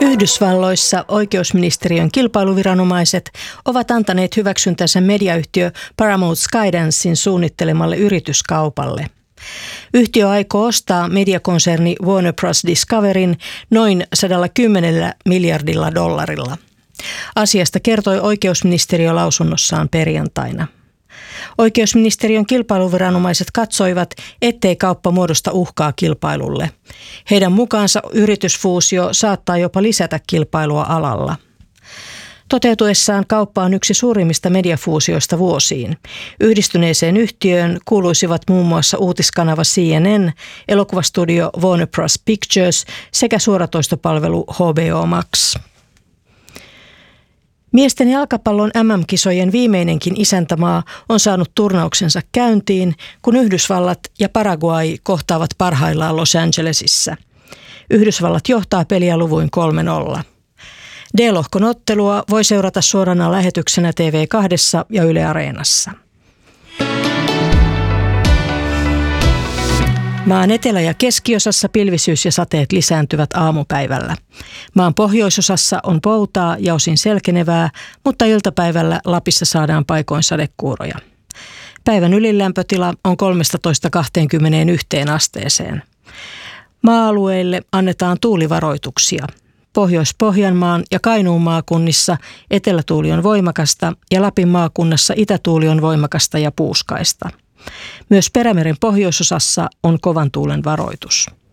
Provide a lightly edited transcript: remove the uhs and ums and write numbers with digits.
Yhdysvalloissa oikeusministeriön kilpailuviranomaiset ovat antaneet hyväksyntänsä mediayhtiö Paramount Skydancein suunnittelemalle yrityskaupalle. Yhtiö aikoo ostaa mediakonserni Warner Bros. Discoveryn noin $110 miljardilla. Asiasta kertoi oikeusministeriö lausunnossaan perjantaina. Oikeusministeriön kilpailuviranomaiset katsoivat, ettei kauppa muodosta uhkaa kilpailulle. Heidän mukaansa yritysfuusio saattaa jopa lisätä kilpailua alalla. Toteutuessaan kauppa on yksi suurimmista mediafuusioista vuosiin. Yhdistyneeseen yhtiöön kuuluisivat muun muassa uutiskanava CNN, elokuvastudio Warner Bros. Pictures sekä suoratoistopalvelu HBO Max. Miesten jalkapallon MM-kisojen viimeinenkin isäntämaa on saanut turnauksensa käyntiin, kun Yhdysvallat ja Paraguay kohtaavat parhaillaan Los Angelesissa. Yhdysvallat johtaa peliä luvuin 3-0. D-lohkon ottelua voi seurata suorana lähetyksenä TV2 ja Yle Areenassa. Maan etelä- ja keskiosassa pilvisyys ja sateet lisääntyvät aamupäivällä. Maan pohjoisosassa on poutaa ja osin selkenevää, mutta iltapäivällä Lapissa saadaan paikoin sadekuuroja. Päivän ylilämpötila on 13–21 asteeseen. Maa-alueille annetaan tuulivaroituksia. Pohjois-Pohjanmaan ja Kainuun maakunnissa etelätuuli on voimakasta ja Lapin maakunnassa itätuuli on voimakasta ja puuskaista. Myös Perämeren pohjoisosassa on kovan tuulen varoitus.